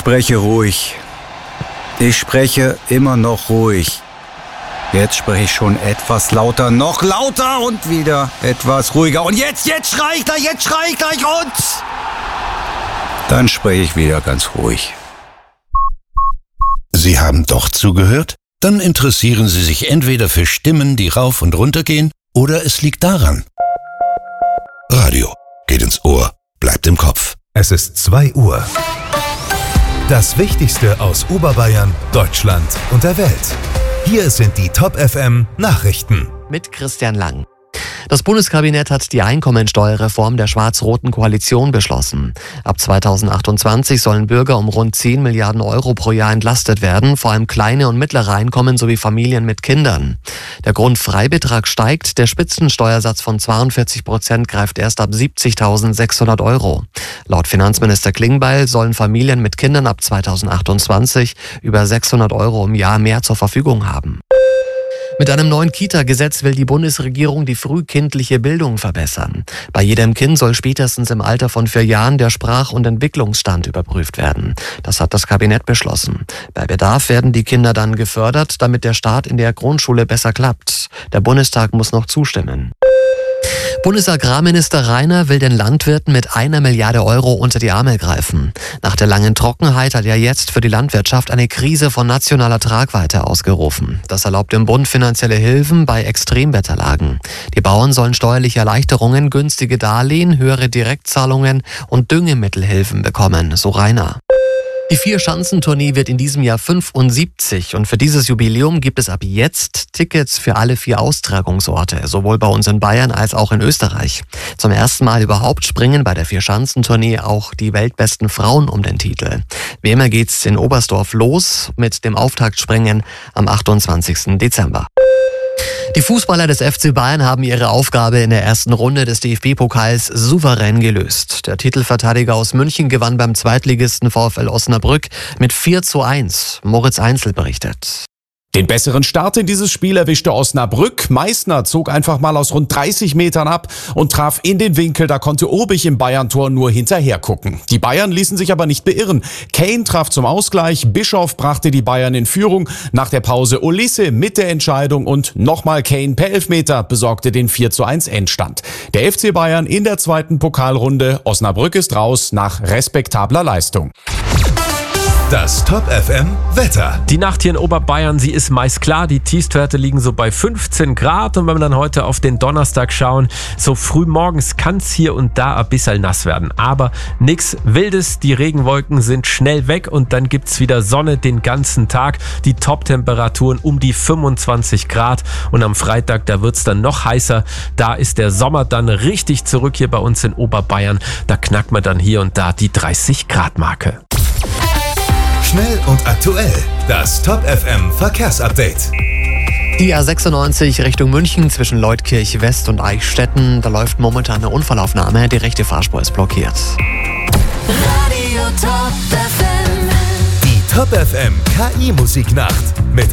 spreche ruhig. Ich spreche immer noch ruhig. Jetzt spreche ich schon etwas lauter, noch lauter und wieder etwas ruhiger. Und jetzt schrei ich gleich und dann spreche ich wieder ganz ruhig. Sie haben doch zugehört? Dann interessieren Sie sich entweder für Stimmen, die rauf und runter gehen, oder es liegt daran. Radio geht ins Ohr, bleibt im Kopf. Es ist 2 Uhr. Das Wichtigste aus Oberbayern, Deutschland und der Welt. Hier sind die Top FM Nachrichten. Mit Christian Lang. Das Bundeskabinett hat die Einkommensteuerreform der schwarz-roten Koalition beschlossen. Ab 2028 sollen Bürger um rund 10 Milliarden Euro pro Jahr entlastet werden, vor allem kleine und mittlere Einkommen sowie Familien mit Kindern. Der Grundfreibetrag steigt, der Spitzensteuersatz von 42% greift erst ab 70.600 Euro. Laut Finanzminister Klingbeil sollen Familien mit Kindern ab 2028 über 600 Euro im Jahr mehr zur Verfügung haben. Mit einem neuen Kita-Gesetz will die Bundesregierung die frühkindliche Bildung verbessern. Bei jedem Kind soll spätestens im Alter von 4 Jahren der Sprach- und Entwicklungsstand überprüft werden. Das hat das Kabinett beschlossen. Bei Bedarf werden die Kinder dann gefördert, damit der Start in der Grundschule besser klappt. Der Bundestag muss noch zustimmen. Bundesagrarminister Rainer will den Landwirten mit 1 Milliarde Euro unter die Arme greifen. Nach der langen Trockenheit hat er jetzt für die Landwirtschaft eine Krise von nationaler Tragweite ausgerufen. Das erlaubt dem Bund finanzielle Hilfen bei Extremwetterlagen. Die Bauern sollen steuerliche Erleichterungen, günstige Darlehen, höhere Direktzahlungen und Düngemittelhilfen bekommen, so Rainer. Die Vierschanzentournee wird in diesem Jahr 75 und für dieses Jubiläum gibt es ab jetzt Tickets für alle 4 Austragungsorte, sowohl bei uns in Bayern als auch in Österreich. Zum ersten Mal überhaupt springen bei der Vierschanzentournee auch die weltbesten Frauen um den Titel. Wie immer geht's in Oberstdorf los mit dem Auftaktspringen am 28. Dezember. Die Fußballer des FC Bayern haben ihre Aufgabe in der ersten Runde des DFB-Pokals souverän gelöst. Der Titelverteidiger aus München gewann beim Zweitligisten VfL Osnabrück mit 4:1. Moritz Einzel berichtet. Den besseren Start in dieses Spiel erwischte Osnabrück. Meissner zog einfach mal aus rund 30 Metern ab und traf in den Winkel. Da konnte Obich im Bayern-Tor nur hinterher gucken. Die Bayern ließen sich aber nicht beirren. Kane traf zum Ausgleich, Bischof brachte die Bayern in Führung. Nach der Pause Olise mit der Entscheidung und nochmal Kane per Elfmeter besorgte den 4:1 Endstand. Der FC Bayern in der zweiten Pokalrunde. Osnabrück ist raus nach respektabler Leistung. Das Top FM Wetter. Die Nacht hier in Oberbayern, sie ist meist klar. Die Tiefstwerte liegen so bei 15 Grad. Und wenn wir dann heute auf den Donnerstag schauen, so früh morgens kann es hier und da ein bisschen nass werden. Aber nichts Wildes. Die Regenwolken sind schnell weg und dann gibt's wieder Sonne den ganzen Tag. Die Top-Temperaturen um die 25 Grad. Und am Freitag, da wird's dann noch heißer. Da ist der Sommer dann richtig zurück hier bei uns in Oberbayern. Da knackt man dann hier und da die 30-Grad-Marke. Schnell und aktuell. Das Top FM Verkehrsupdate. Die A96 Richtung München zwischen Leutkirch West und Eichstätten. Da läuft momentan eine Unfallaufnahme. Die rechte Fahrspur ist blockiert. Radio Top FM. Die Top FM KI Musiknacht.